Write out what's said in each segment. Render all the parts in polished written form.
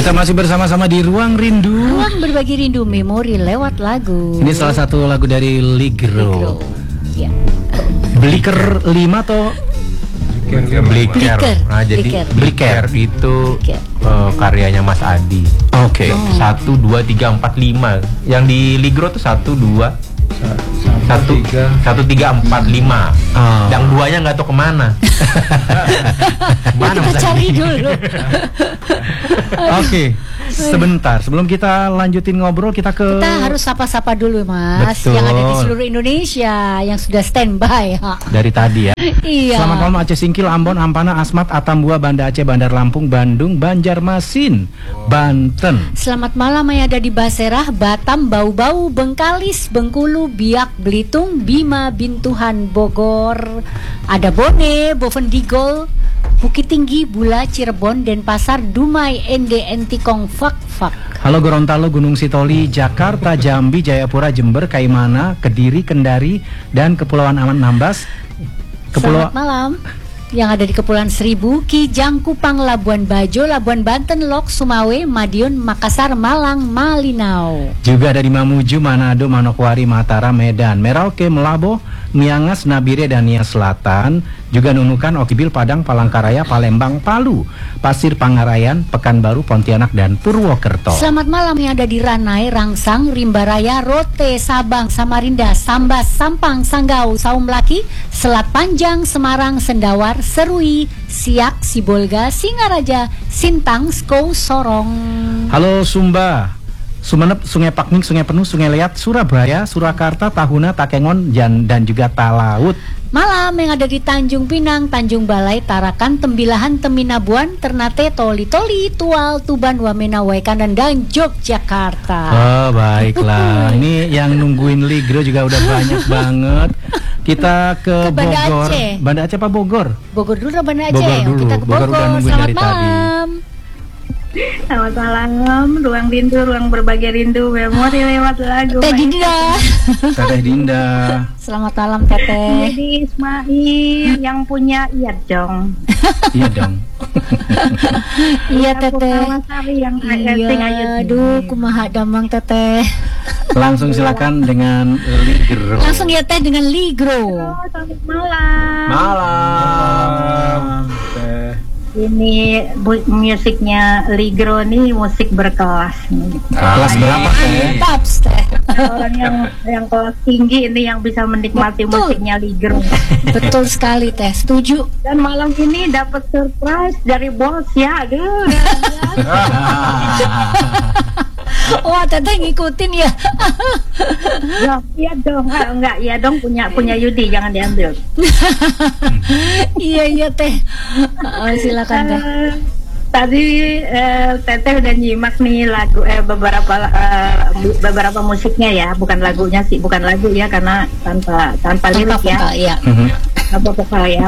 Kita masih bersama-sama di Ruang Rindu. Ruang berbagi rindu memori lewat lagu. Ini salah satu lagu dari Ligro. Ya. Bliker 5 atau Bliker. Nah, jadi Bliker itu karyanya Mas Adi. Oke. 1 2 3 4 5. Yang di Ligro tuh 1 2 1 3 4 5. Yang duanya nggak tahu kemana. Mana kita cari dulu. Oke. Sebentar, sebelum kita lanjutin ngobrol, kita harus sapa-sapa dulu, Mas. Betul. Yang ada di seluruh Indonesia yang sudah standby. Dari tadi ya. Iya. Selamat malam Aceh Singkil, Ambon, Ampana, Asmat, Atambua, Banda Aceh, Bandar Lampung, Bandung, Banjarmasin, Banten. Selamat malam yang ada di Baserah, Batam, Bau-Bau, Bengkalis, Bengkulu, Biak, Belitung, Bima, Bintuhan, Bogor. Ada Bone, Bovendigol, Bukit Tinggi, Bula, Cirebon, Denpasar, Dumai, NDN, Tikong, Fak. Halo Gorontalo, Gunung Sitoli, Jakarta, Jambi, Jayapura, Jember, Kaimana, Kediri, Kendari, dan Kepulauan Anambas. Selamat malam. Yang ada di Kepulauan Seribu, Kijang, Kupang, Labuan Bajo, Labuan Banten, Lok, Sumawe, Madiun, Makassar, Malang, Malinau. Juga ada di Mamuju, Manado, Manokwari, Mataram, Medan, Merauke, Melabo, Miangas, Nabire, dan Nia Selatan. Juga Nunukan, Okibil, Padang, Palangkaraya, Palembang, Palu, Pasir Pangarayan, Pekanbaru, Pontianak, dan Purwokerto. Selamat malam yang ada di Ranai, Rangsang, Rimbaraya, Rote, Sabang, Samarinda, Sambas, Sampang, Sanggau, Saumlaki, Selat Panjang, Semarang, Sendawar, Serui, Siak, Sibolga, Singaraja, Sintang, Skou, Sorong. Halo Sumba, Sumenep, Sungai Pakming, Sungai Penuh, Sungai Liat, Surabaya, Surakarta, Tahuna, Takengon, dan juga Talaut. Malam yang ada di Tanjung Pinang, Tanjung Balai, Tarakan, Tembilahan, Teminabuan, Ternate, Toli, Tual, Tuban, Wamena, Waikanan, dan Yogyakarta. Oh baiklah, ini yang nungguin Ligro juga udah banyak banget. Kita ke Banda Bogor. Aceh. Banda Aceh apa Bogor? Bogor dulu atau Banda Aceh? Bogor dulu. Kita ke Bogor Bogor. udah nungguin Selamat dari malam. Selamat malam, Ruang Rindu, Ruang Berbagi Rindu, memori lewat lagu. Teh Dinda. Teteh Dinda. Selamat malam Teteh. Jadi Ismail yang punya iya dong. Iya dong. Iya Teteh. Yang Iya, aduh kumaha damang Teteh. Langsung silakan dengan Ligro. Langsung ya Teh dengan Ligro. Selamat malam. Malam. Ini musiknya Ligro nih musik berkelas nih. Kelas berapa Teh? Taps Teh. Orang yang kelas tinggi ini yang bisa menikmati musiknya Ligro. Betul sekali Teh, setuju. Dan malam ini dapat surprise dari bos ya, aduh. Wah Teteh ngikutin ya. Ya, iya dong, enggak, iya dong punya Yudi, jangan diambil. Iya Teh. Silakan Teh. Tadi Teteh udah nyimak nih lagu beberapa musiknya ya, bukan lagunya sih, bukan lagu ya karena tanpa lirik ya. Iya. Tanpa vokal ya.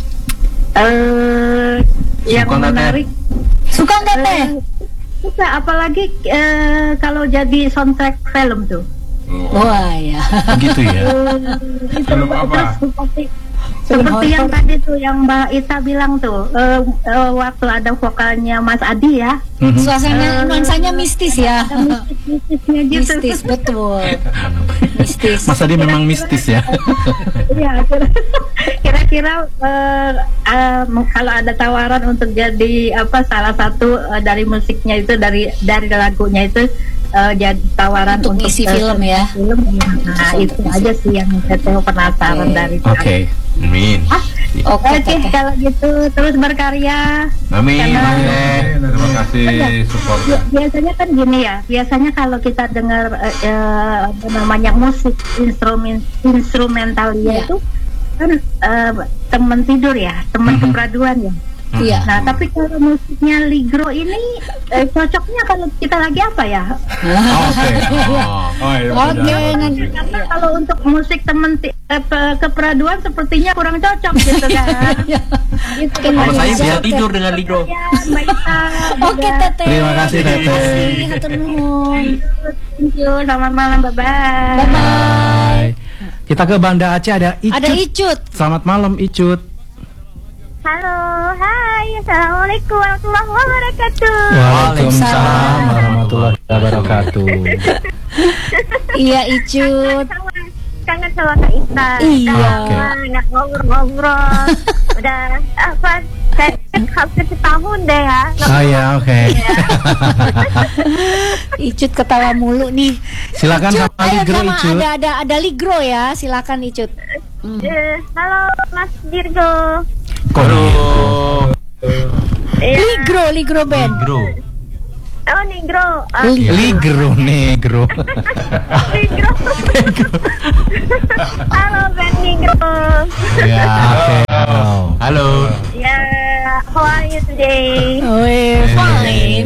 Yang menarik Suka nggak Teh? suka apalagi kalau jadi soundtrack film tuh. Wah ya. Gitu ya. Itu Film apa? seperti yang tadi tuh yang Mbak Ita bilang tuh waktu ada vokalnya Mas Adi ya. Suasana nuansanya mistis ya. Mistisnya gitu. Mistis betul. Mistis. Mas Adi memang mistis ya. Iya, kira-kira kalau ada tawaran untuk jadi salah satu dari musiknya itu dari lagunya itu jadi tawaran untuk ngisi film ya. Nah, itu aja sih yang saya penasaran dari. Oke. Amin. Oke, kalau gitu terus berkarya. Amin. Terima kasih support. Biasanya kan gini ya. Biasanya kalau kita dengar namanya musik instrumental itu kan teman tidur ya, teman kepraduan ya. Iya. Nah, tapi kalau musiknya Ligro ini cocoknya kalau kita lagi apa ya? Oke. Karena kalau untuk musik teman keperaduan sepertinya kurang cocok gitu kan. Gitu, Kalau saya bisa tidur dengan Ligro. Ya, Mbak Ita. Oke Teteh. Terima kasih Teteh. Hatur nuhun. Thank you. Selamat malam. Bye-bye. Bye. Kita ke Banda Aceh, ada Icut. Ada Icut. Selamat malam Icut. Halo, hai, assalamualaikum warahmatullahi wabarakatuh. Waalaikumsalam warahmatullahi wabarakatuh. Iya Icut. Kangen sama Kak Ita. Iya. Nggak ngobrol-ngobrol. Udah apa? Kayak hampir setahun deh ya. Oh ya, oke. Icut ketawa mulu nih. Silakan Icut, sama ayo Ligro, sama Icut. ada Ligro ya, silakan Icut. Halo Mas Dirgo. Halo. Iya. Ligro band. Ligro. Oh Negro. Ligro. Negro. Halo Ben Negro. Ya, oke. Halo. Ya, how are you today? Oh, fine.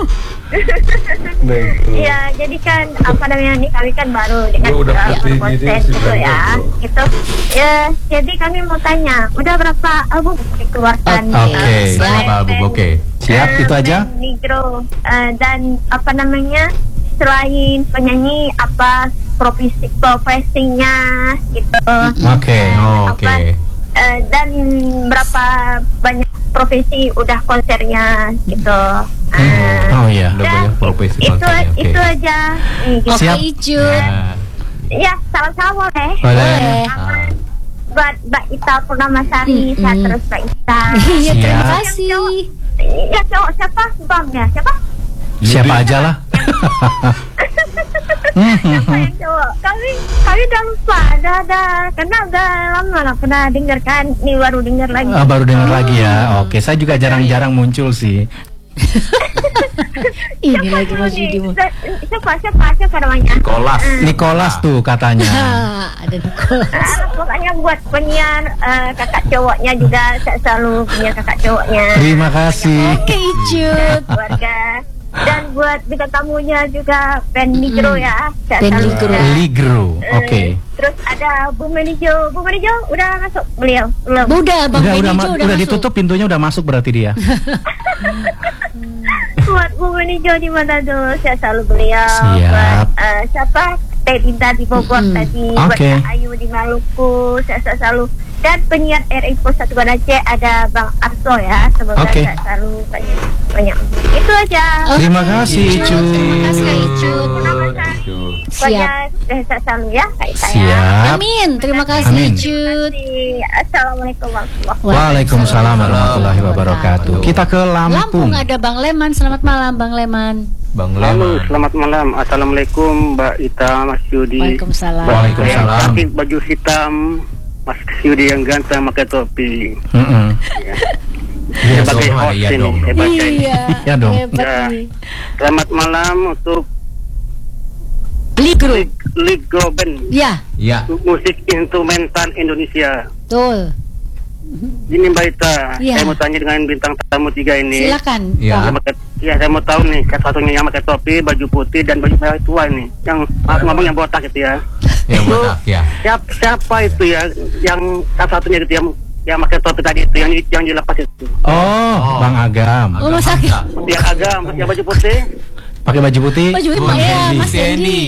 Ya, jadi kan apa namanya nih kami kan baru dengan konten gitu ya. Gitu. Ya, jadi kami mau tanya, udah berapa album dikeluarkan? Oke. Berapa album? Oke. Siap, itu aja. Negro dan apa namanya selain penyanyi apa profesinya gitu. Oke. Oke. Dan berapa banyak profesi udah konsernya gitu. Oh iya. Udah banyak profesi konsernya. Oke. Itu aja. Gitu. Oke Siap. Icut. Ya, salam-salam boleh. Boleh. Ah. Buat Mbak Ita Purnamasari, saya terus Mbak Ita. Iya, terima Siap. kasih. Ya cowok siapa? Bang ya siapa? Siapa aja lah. Siapa yang cowok? Kami udah lupa, ada karena udah lama lah pernah dengar kan, ini baru dengar lagi. Baru dengar lagi ya. Oke, saya juga jarang-jarang muncul sih. Ini lagi Mas Yudi. Siapa namanya? Nicholas. Nicholas tuh katanya. Ada Nicole. Pokoknya buat penyiar kakak cowoknya juga saya selalu punya kakak cowoknya. Terima kasih. Oke Icut. Keluarga. Dan buat bintang tamunya juga Ben Ligro ya. Saya Ben selalu Ligro. juga. Ligro. Oke. Terus ada Bu Menijo. Bu Menijo udah masuk beliau? Belum. Udah Bang Benny Udah udah masuk. ditutup pintunya, udah masuk berarti dia. Buat Bu Menijo di Manado saya selalu beliau. Siap. Buat siapa? Teh Dinda di Bogor tadi. Buat Oke. Kak Ayu di Maluku saya selalu. Dan penyiar RI Pusat Aceh ada Bang Arso ya. Semoga Oke. saya selalu banyak. Itu aja. Terima kasih, Icu. Terima kasih Kak Icut. Siap. Saya selalu ya Kak Ita ya. Siap. Amin. Terima kasih Amin. Icut. Assalamualaikum warahmatullahi Waalaikumsalam warahmatullahi wabarakatuh. Kita ke Lampung Lampung. ada Bang Leman. Selamat malam Bang Leman. Bang Halo, Leman. selamat malam. Assalamualaikum Mbak Ita, Mas Yudi. Waalaikumsalam. Waalaikumsalam. Yang cantik baju hitam, Mas Yudi yang ganteng pakai topi. Heeh. Iya Sebagai dong, host iya ini, dong. hebatnya ini. Iya. Ya dong. Hebat Ya. nih. Selamat malam untuk Ligro. Ligro Band, Ya, Ya. musik instrumental Indonesia. betul. Ini Mbak Ita, Iya. saya mau tanya dengan bintang tamu 3 ini. Silakan. Ya. Bang. Saya mau tahu nih, satunya yang pakai topi, baju putih dan baju merah tua ini. Yang ngomong yang botak gitu ya. Yang botak ya. Siapa itu ya? Yang satunya gitu yang pakai topi tadi itu, yang dilepas itu. Oh, Bang Agam. Oh, Mas Agam. Yang agam, yang baju putih, Pakai baju putih. Baju itu Bang ya, Hendy. Mas Hendy.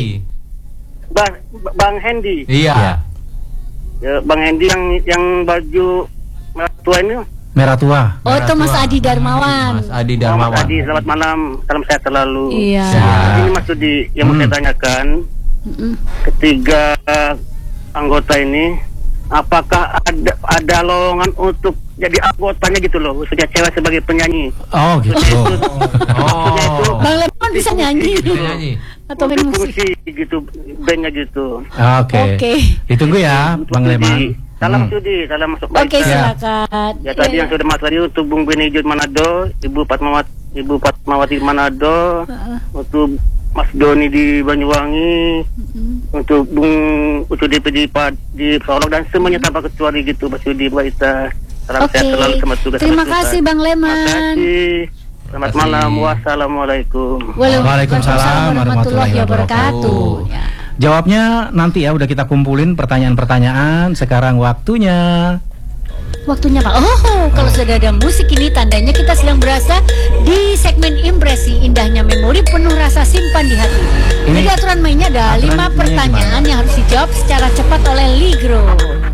Bang Hendy. Iya. Ya, Bang Hendy yang baju merah tua ini. Merah tua. Oh, itu Mas Adi Darmawan. Mas Adi Mas Darmawan. Adi, selamat malam, salam sehat selalu. Iya. Siap. Ini Mas Udi yang mau saya tanyakan, Mm-mm. ketiga anggota ini, apakah ada lowongan untuk jadi anggotanya gitu loh, khususnya cewek sebagai penyanyi? Oh, gitu. Maksudnya itu Bang Leman bisa nyanyi Nyanyi. atau main musik? fungsi gitu, bandnya gitu. Oke. Oke. Ditunggu ya, Bang Mas Leman. Udi. Salam Mas Udi, salam masuk baik. Oke, Ya. silakan. Ya tadi yang sudah mas tadi untuk Bung Beni Jud Manado, Ibu Fatmawati Manado, untuk Mas Doni di Banyuwangi, untuk Bung Ucu DPD di Solok dan semuanya tanpa kecuali gitu Mas Yudi, Mbak Ita. Salam Oke. sehat selalu sama tugas. Terima kasih Bang Terima Leman. kasih. Selamat Terima kasih. malam. Wassalamualaikum. Waalaikumsalam warahmatullahi wabarakatuh. Ya. Jawabnya nanti ya, udah kita kumpulin pertanyaan-pertanyaan. Sekarang waktunya. Waktunya Pak. Oh, kalau sudah ada musik ini tandanya kita sedang berasa di segmen impresi indahnya memori penuh rasa simpan di hati. Ini Jadi aturan mainnya ada 5 aturan mainnya pertanyaan yang harus dijawab secara cepat oleh Ligro.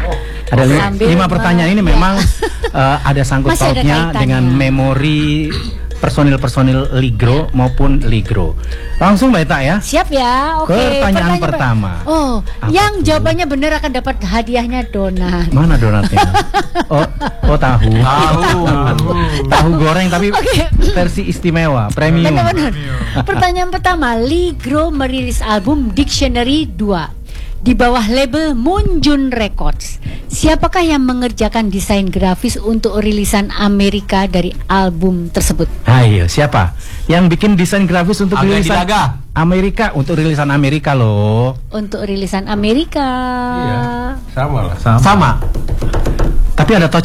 Ada Sambil 5 pertanyaan ini memang ada sangkut Masih ada pautnya kaitannya. dengan memori personil-personil Ligro maupun Ligro. Langsung Mbak Eta ya. Siap ya, oke. Pertanyaan pertama. Oh, Apa yang tuh? jawabannya benar akan dapat hadiahnya donat. Mana donatnya? oh tahu. Tahu goreng tapi Oke. versi istimewa, premium. Benar-benar. Pertanyaan pertama, Ligro merilis album Dictionary 2 di bawah label Moonjun Records. Siapakah yang mengerjakan desain grafis untuk rilisan Amerika dari album tersebut? Ayo, siapa? Yang bikin desain grafis untuk Aga rilisan Dilaga. Amerika, untuk rilisan Amerika loh. Untuk rilisan Amerika. Iya, sama lah. Sama. Tapi ada